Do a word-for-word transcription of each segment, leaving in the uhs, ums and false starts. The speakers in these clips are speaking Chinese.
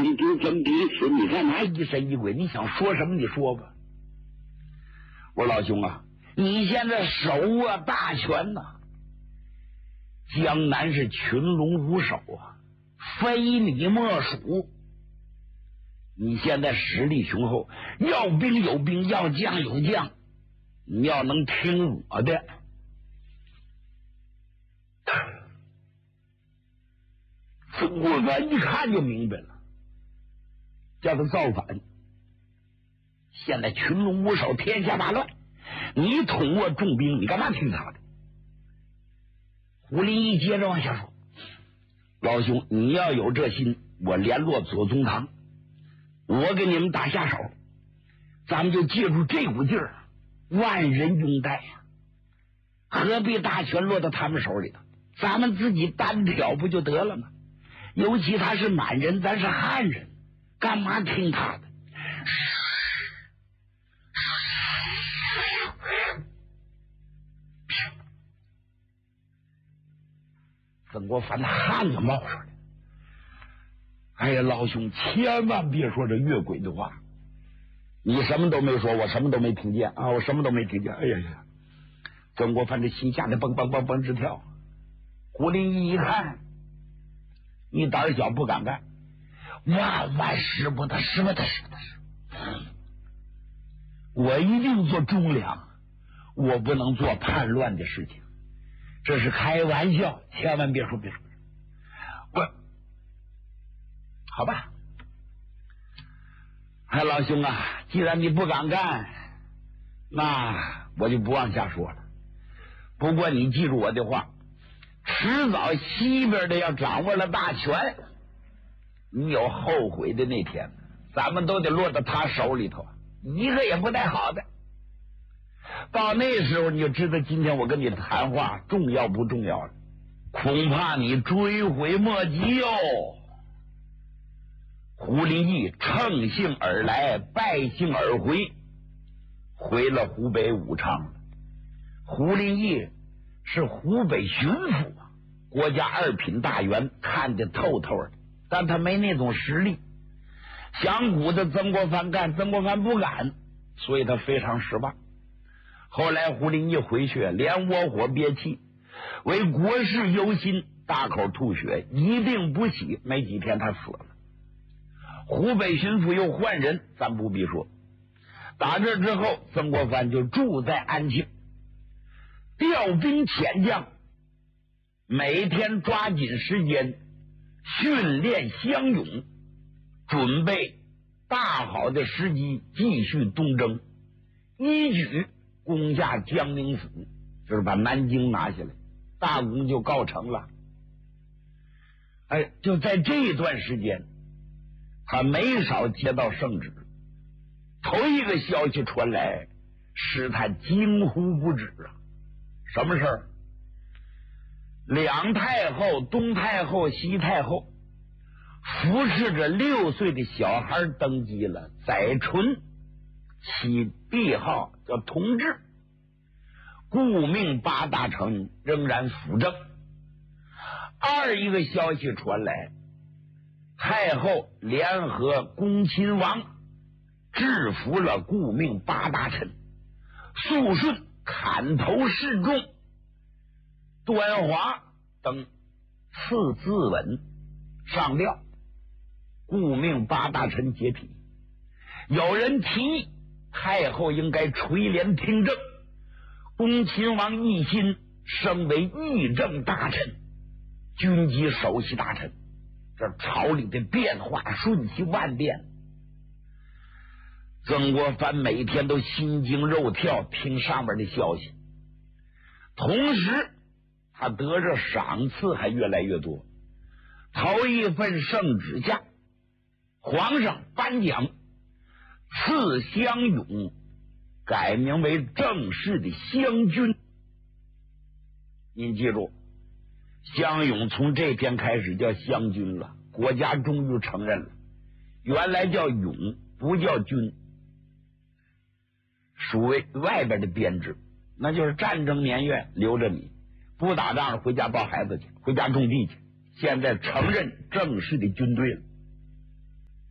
你就这么的意思？你干嘛？ 疑神疑鬼，你想说什么你说吧。我说老兄啊，你现在手握大权呐、啊，江南是群龙无首啊，非你莫属。你现在实力雄厚，要兵有兵，要将有将，你要能听我的。曾国藩一看就明白了，叫他造反。现在群龙无首，天下大乱，你统握重兵，你干嘛听他的？胡林翼接着往下说：“老兄，你要有这心，我联络左宗棠，我给你们打下手，咱们就借助这股劲儿，万人拥戴呀，何必大权落到他们手里头？咱们自己单挑不就得了吗？尤其他是满人，咱是汉人，干嘛听他的？”曾国藩的汗都冒出来。哎呀，老兄，千万别说这越轨的话。你什么都没说，我什么都没听见啊！我什么都没听见。哎呀呀！曾国藩这心吓得蹦蹦蹦蹦直跳。胡林翼一看，你胆小不敢干，万万使不得，使不得，使不得！我一定做忠良，我不能做叛乱的事情。这是开玩笑，千万别说别说。我好吧，哎，老兄啊，既然你不敢干，那我就不往下说了。不过你记住我的话，迟早西边的要掌握了大权，你有后悔的那天，咱们都得落到他手里头，一个也不带好的。到那时候你就知道今天我跟你的谈话重要不重要了，恐怕你追悔莫及哟。胡林翼乘兴而来，败兴而回，回了湖北武昌了。胡林翼是湖北巡抚，国家二品大员，看得透透的，但他没那种实力，想鼓的曾国藩干，曾国藩不敢，所以他非常失望。后来胡林翼回去，连窝火憋气，为国事忧心，大口吐血，一定不喜。没几天他死了。湖北巡抚又换人，咱不必说。打这之后，曾国藩就住在安庆，调兵遣将，每天抓紧时间训练乡勇，准备大好的时机继续东征，一举攻下江宁府，就是把南京拿下来，大功就告成了。哎，就在这一段时间，他没少接到圣旨，头一个消息传来，使他惊呼不止啊！什么事儿？两太后，东太后、西太后，扶持着六岁的小孩登基了，载淳，其帝号叫同治，顾命八大臣仍然辅政。二一个消息传来，太后联合恭亲王制服了顾命八大臣，肃顺、砍头示众、端华等赐自刎上吊，顾命八大臣解体。有人提议太后应该垂帘听政，恭亲王奕欣升为议政大臣，军机首席大臣。这朝里的变化瞬息万变，曾国藩每天都心惊肉跳，听上面的消息，同时他得着赏赐还越来越多。头一份圣旨下，皇上颁奖赐湘勇改名为正式的湘军。您记住，湘勇从这天开始叫湘军了，国家终于承认了，原来叫勇不叫军，属为外边的编制，那就是战争年月留着你，不打仗了回家抱孩子去，回家种地去。现在承认正式的军队了。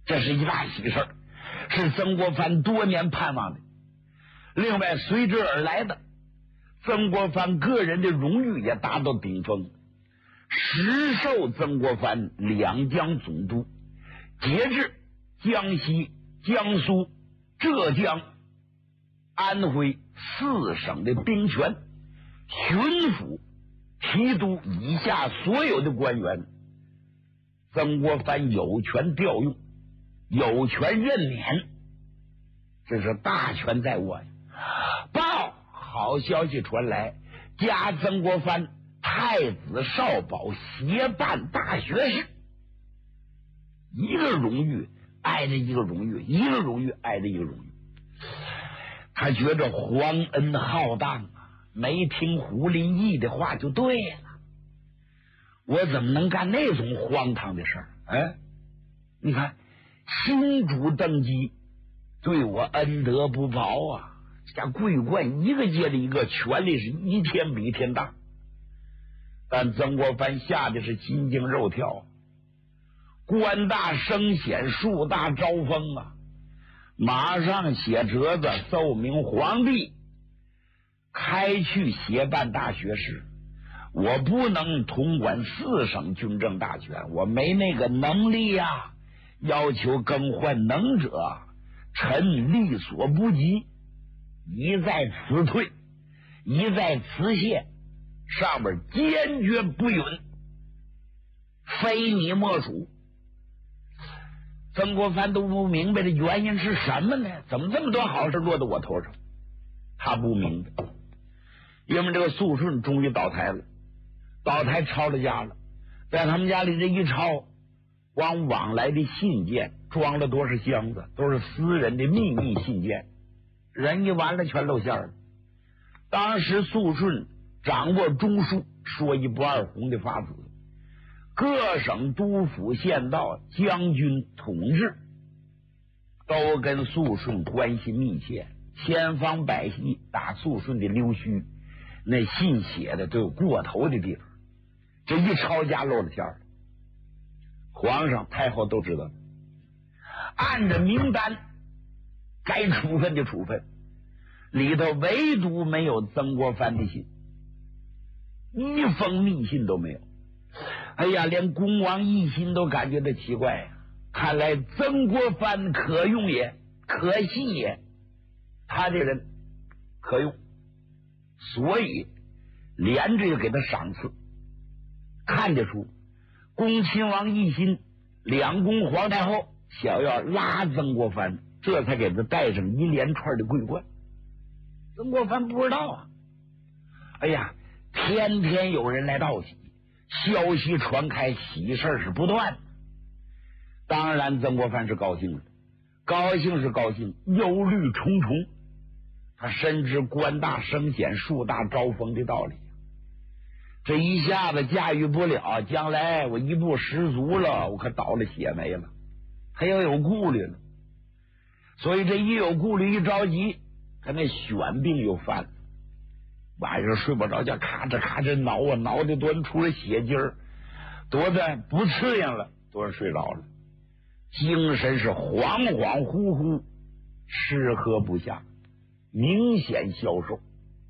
这是一大喜事儿，是曾国藩多年盼望的。另外随之而来的，曾国藩个人的荣誉也达到顶峰，实授曾国藩两江总督，节制江西、江苏、浙江、安徽四省的兵权，巡抚、提督以下所有的官员，曾国藩有权调用，有权任免，这是大权在握呀。报好消息传来，加曾国藩太子少保协办大学士，一个荣誉挨着一个荣誉，一个荣誉挨着一个荣誉。他觉着皇恩浩荡啊，没听胡林翼的话就对了，我怎么能干那种荒唐的事儿？哎，你看新主登基，对我恩德不薄啊，这家桂冠一个接着一个，权力是一天比一天大。但曾国藩吓得是心惊肉跳，官大升显，树大招风啊！马上写折子奏明皇帝，开去协办大学士。我不能统管四省军政大权，我没那个能力呀、啊！要求更换能者，臣力所不及，一在辞退，一在辞谢，上面坚决不允，非你莫属。曾国藩都不明白的原因是什么呢？怎么这么多好事落到我头上？他不明白，因为这个肃顺终于倒台了，倒台抄了家了，在他们家里这一抄，光往来的信件装了多少箱子，都是私人的秘密信件，人一完了全露馅了。当时肃顺掌握中枢，说一不二红的法子，各省督府县道将军统治都跟肃顺关系密切，千方百计打肃顺的溜须，那信写的都有过头的地方，这一抄家露了馅了。皇上太后都知道，按着名单该处分就处分，里头唯独没有曾国藩的信，一封密信都没有。哎呀，连恭王奕欣都感觉到奇怪呀、啊！看来曾国藩可用也，可信也，他这人可用，所以连着就给他赏赐。看得出，恭亲王奕欣、两宫皇太后想要拉曾国藩，这才给他带上一连串的桂冠。曾国藩不知道啊！哎呀，天天有人来道喜。消息传开，喜事是不断。当然曾国藩是高兴了，高兴是高兴，忧虑重重。他深知官大升显，树大招风的道理，这一下子驾驭不了，将来我一步失足了，我可倒了血霉了，他又有顾虑了。所以这一有顾虑，一着急，他那癣病又犯了，晚上睡不着觉，咔哧咔哧挠啊，挠的多出了血筋儿，多的不刺痒了，多人睡着了，精神是恍恍惚惚，吃喝不下，明显消瘦。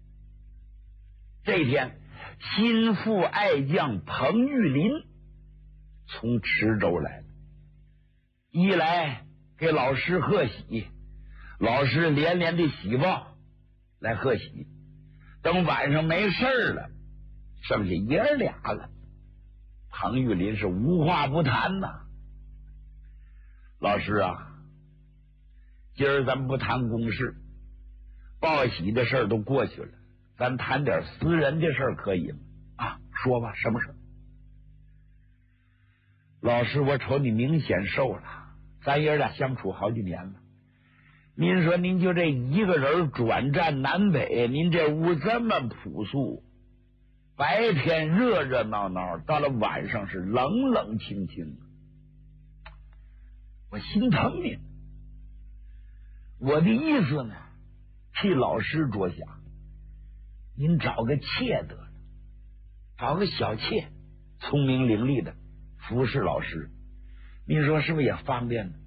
这天，心腹爱将彭玉麟从池州来了，一来给老师贺喜，老师连连的喜报来贺喜。等晚上没事了，剩下爷儿俩了，彭玉麟是无话不谈呐。老师啊，今儿咱不谈公事，报喜的事儿都过去了，咱谈点私人的事儿可以吗？啊，说吧，什么事？老师，我瞅你明显瘦了，咱爷俩相处好几年了，您说您就这一个人转战南北，您这屋这么朴素，白天热热闹闹，到了晚上是冷冷清清，我心疼您。我的意思呢，替老师着想，您找个妾得了，找个小妾，聪明伶俐的服侍老师，您说是不是也方便呢？